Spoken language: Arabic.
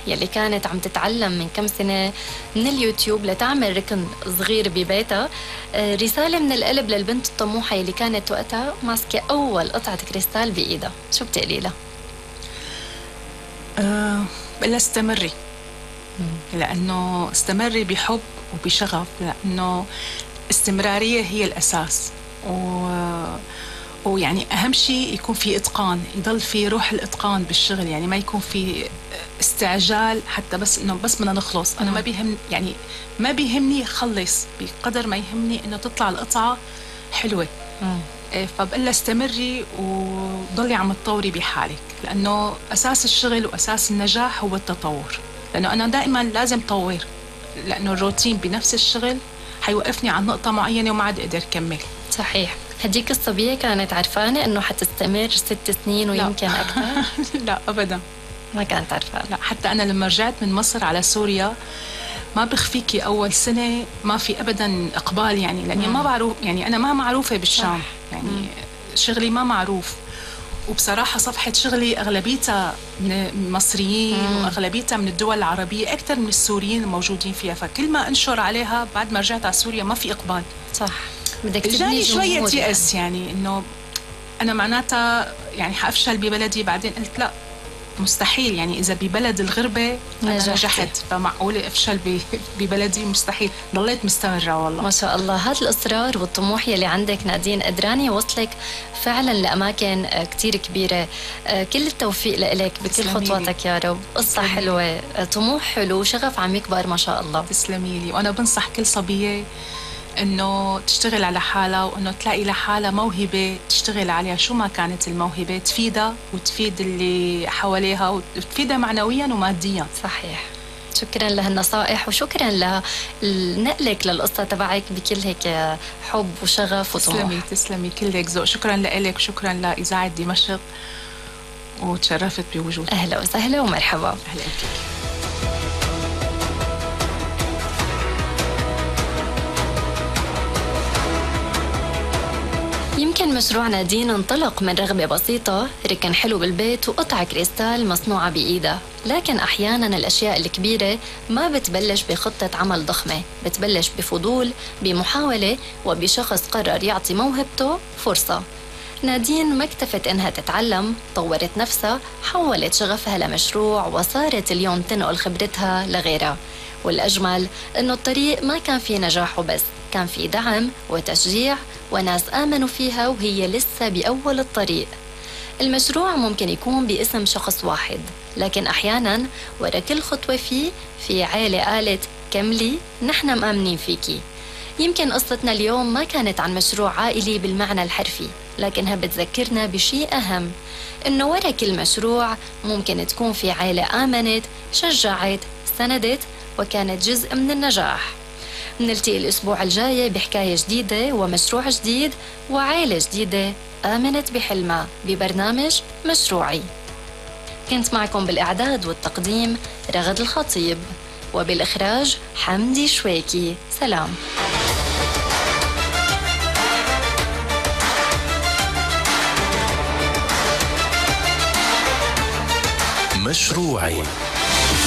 يلي كانت عم تتعلم من كم سنة من اليوتيوب لتعمل ركن صغير ببيتها. رسالة من القلب للبنت الطموحة يلي كانت وقتها ماسكة أول قطعة كريستال بإيدها، شو بتقلي لها؟ بقلها استمري، لأنه استمري بحب وبشغف، لأنه استمرارية هي الأساس. ويعني أهم شيء يكون في إتقان، يضل في روح الإتقان بالشغل، يعني ما يكون في استعجال حتى بس إنه بس بدنا نخلص. أنا ما بيهم يعني ما بيهمني خلص بقدر ما يهمني إنه تطلع القطعة حلوة. فبقلها استمري وضلي عم تطوري بحالك، لأنه أساس الشغل وأساس النجاح هو التطور. لأنه أنا دائما لازم طور، لأنه الروتين بنفس الشغل حيوقفني عن نقطة معينة وما عاد أقدر كمل. صحيح. هديك الصبية كانت عرفانة إنه حتستمر 6 سنين ويمكن أكثر؟ لا أبدا، ما كانت عرفانة. لا، حتى أنا لما رجعت من مصر على سوريا ما بخفيكي أول سنة ما في أبدا إقبال، يعني لأني ما بعرف، يعني أنا ما معروفة بالشام. يعني شغلي ما معروف، وبصراحة صفحة شغلي أغلبيتها من مصريين وأغلبيتها من الدول العربية أكثر من السوريين الموجودين فيها. فكل ما أنشر عليها بعد ما رجعت على سوريا ما في إقبال. صح، بدك تبني جاني شوية جمهور يأس، يعني إنه أنا معناتها يعني حأفشل ببلدي. بعدين قلت لا، مستحيل، يعني إذا ببلد الغربة أنا نجحت، فمعقولة أفشل ببلدي؟ مستحيل. ضليت مستمرة والله. ما شاء الله. هذا الإصرار والطموح يلي عندك نادين قدراني يوصلك فعلا لأماكن كتير كبيرة. كل التوفيق لك بكل خطواتك يا رب. قصة حلوة، طموح حلو، شغف عم يكبر ما شاء الله. تسلمي لي. وأنا بنصح كل صبية إنه تشتغل على حالها، وإنه تلاقي لحالها موهبة تشتغل عليها، شو ما كانت الموهبة، تفيدها وتفيد اللي حواليها وتفيدها معنويا وماديا. صحيح. شكرا لهالنصائح، وشكرا لنقلك للقصة تبعك بكل هيك حب وشغف وطموح. تسلمي كلك ذوق. شكرا لك وشكرا لإذاعة دمشق، وتشرفت بوجودك. أهلا وسهلا ومرحبا. أهلا فيك. يمكن مشروع نادين انطلق من رغبة بسيطة، ركن حلو بالبيت وقطعة كريستال مصنوعة بإيدها. لكن أحياناً الأشياء الكبيرة ما بتبلش بخطة عمل ضخمة، بتبلش بفضول، بمحاولة، وبشخص قرر يعطي موهبته فرصة. نادين ما اكتفت إنها تتعلم، طورت نفسها، حولت شغفها لمشروع، وصارت اليوم تنقل خبرتها لغيرها. والأجمل إنه الطريق ما كان فيه نجاح وبس، كان فيه دعم وتشجيع وناس آمنوا فيها وهي لسه بأول الطريق. المشروع ممكن يكون باسم شخص واحد، لكن أحياناً ورا كل خطوة فيه في عائلة قالت كملي، نحن مآمنين فيكي. يمكن قصتنا اليوم ما كانت عن مشروع عائلي بالمعنى الحرفي، لكنها بتذكرنا بشيء أهم، إنه ورا كل مشروع ممكن تكون في عائلة آمنت، شجعت، سندت، وكانت جزء من النجاح. نلتقي الأسبوع الجاي بحكاية جديدة ومشروع جديد وعائلة جديدة آمنت بحلمها ببرنامج مشروعي. كنت معكم بالإعداد والتقديم رغد الخطيب، وبالإخراج حمدي شويكي. سلام. مشروعي.